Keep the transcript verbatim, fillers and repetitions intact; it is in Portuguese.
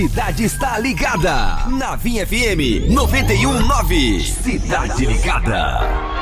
Cidade está ligada. Na Vinha F M noventa e um ponto nove. Cidade Ligada.